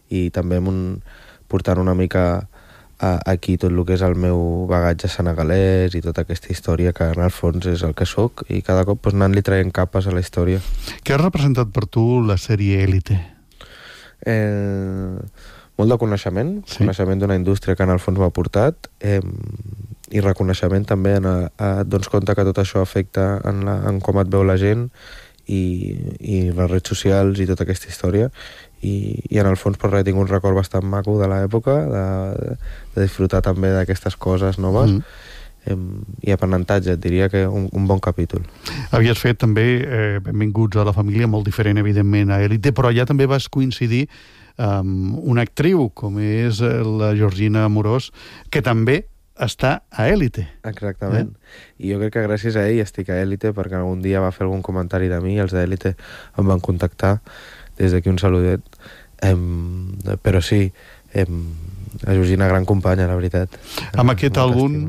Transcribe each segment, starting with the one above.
i també portant una mica aquí tot el que és el meu bagatge senegalès i tota aquesta història que en el fons és el que sóc, i cada cop anant-li traient capes a la història. Què ha representat per tu la sèrie Élite? Molt de coneixement, coneixement d'una indústria que en el fons m'ha portat, i reconeixement també en donar compte que tot això afecta en com et veu la gent i les redes socials i tota aquesta història, i en el fons per res tinc un record bastant maco de l'època, de disfrutar també d'aquestes coses noves, i aprenentatge, et diria que un bon capítol. Havies fet també Benvinguts a la família, molt diferent evidentment a Élite, però allà també vas coincidir amb una actriu com és la Georgina Amorós, que també està a Élite. Exactament. I jo crec que gràcies a ell estic a Élite, perquè algun dia va fer algun comentari de mi i els d'Élite em van contactar. Des d'aquí un saludet. Però sí, la Georgina, gran companya, la veritat. Amb aquest àlbum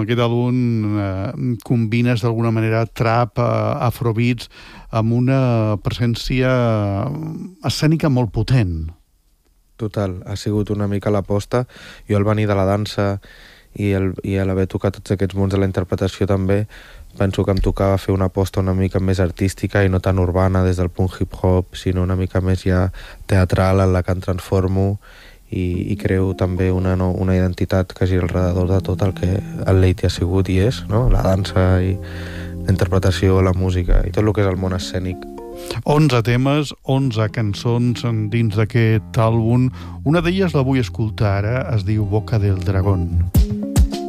combines d'alguna manera trap, afrobeats, amb una presència escènica molt potent. Total, ha sigut una mica l'aposta. Jo al venir de la dansa i a l'haver tocat tots aquests mons de la interpretació també, penso que em tocava fer una aposta una mica més artística i no tan urbana des del punt hip-hop, sinó una mica més ja teatral, en la que em transformo i creo també una identitat que gira alrededor de tot el que el Élite ha sigut i és, no? La dansa i la interpretació, la música i tot el que és el món escènic. 11 temes, 11 cançons dins d'aquest àlbum. Una d'elles la vull escoltar ara, es diu Boca del Dragón.